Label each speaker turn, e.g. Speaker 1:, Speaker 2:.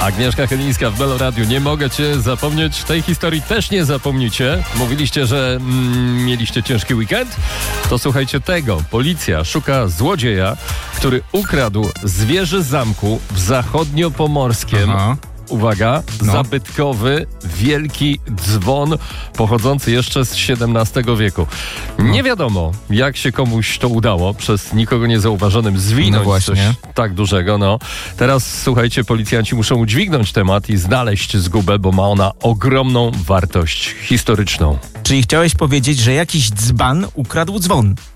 Speaker 1: Agnieszka Chylińska w Melo Radiu. Nie mogę cię zapomnieć. Tej historii też nie zapomnicie. Mówiliście, że mieliście ciężki weekend? To słuchajcie tego. Policja szuka złodzieja, który ukradł z wieży zamku w Zachodniopomorskiem. Uwaga, zabytkowy, wielki dzwon pochodzący jeszcze z XVII wieku. Nie wiadomo, jak się komuś to udało przez nikogo niezauważonym zwinąć coś tak dużego. Teraz, słuchajcie, policjanci muszą udźwignąć temat i znaleźć zgubę, bo ma ona ogromną wartość historyczną.
Speaker 2: Czyli chciałeś powiedzieć, że jakiś dzban ukradł dzwon?